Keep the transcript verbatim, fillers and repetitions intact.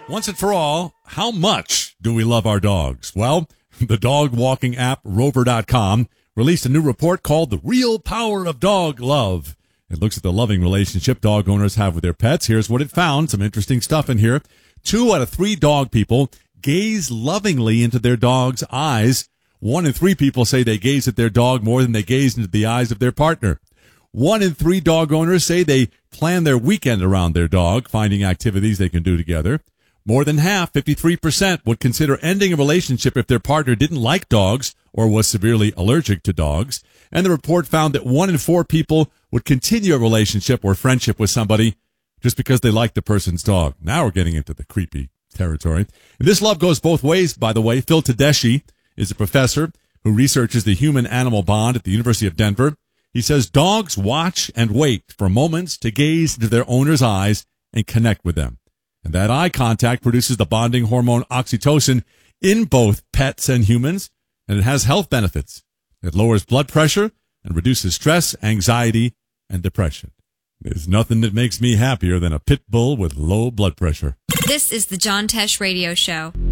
Once and for all, how much do we love our dogs? Well, the dog walking app Rover dot com released a new report called The Real Power of Dog Love. It looks at the loving relationship dog owners have with their pets. Here's what it found. Some interesting stuff in here. Two out of three dog people gaze lovingly into their dog's eyes. One in three people say they gaze at their dog more than they gaze into the eyes of their partner. One in three dog owners say they plan their weekend around their dog, finding activities they can do together. More than half, fifty-three percent, would consider ending a relationship if their partner didn't like dogs or was severely allergic to dogs. And the report found that one in four people would continue a relationship or friendship with somebody just because they like the person's dog. Now we're getting into the creepy territory. And this love goes both ways, by the way. Phil Tedeschi is a professor who researches the human-animal bond at the University of Denver. He says dogs watch and wait for moments to gaze into their owner's eyes and connect with them. And that eye contact produces the bonding hormone oxytocin in both pets and humans, and it has health benefits. It lowers blood pressure and reduces stress, anxiety, and depression. There's nothing that makes me happier than a pit bull with low blood pressure. This is the John Tesh Radio Show.